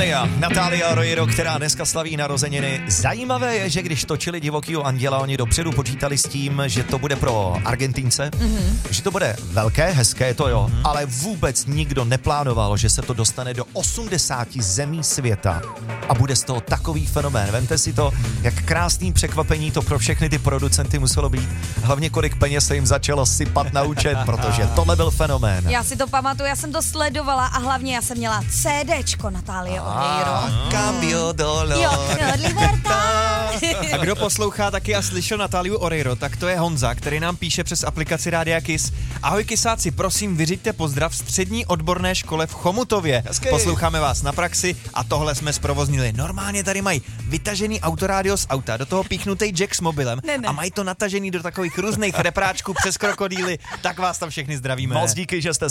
Natalia Oreiro, která dneska slaví narozeniny. Zajímavé je, že když točili Divokýho anděla, oni dopředu počítali s tím, že to bude pro Argentínce, že to bude velké, hezké, to jo, ale vůbec nikdo neplánoval, že se to dostane do 80 zemí světa a bude z toho takový fenomén. Vemte si to, jak krásný překvapení to pro všechny ty producenty muselo být. Hlavně kolik peněz se jim začalo sypat na účet, protože tohle byl fenomén. Já si to pamatuju, já jsem to sledovala a hlavně já jsem měla CDčko Natálie Oreiro. Cambio dolor. Jo, libertad. A kdo poslouchá taky a slyšel Natáliu Oreiro, tak to je Honza, který nám píše přes aplikaci Rádia Kiss. Ahoj kysáci, prosím, vyřiďte pozdrav střední odborné škole v Chomutově. Hezky. Posloucháme vás na praxi a tohle jsme zprovoznili. Normálně tady mají vytažený autorádio z auta, do toho píchnutý jack s mobilem a mají to natažený do takových různých repráčků přes krokodýly. Tak vás tam všechny zdravíme. Moc díky, že jste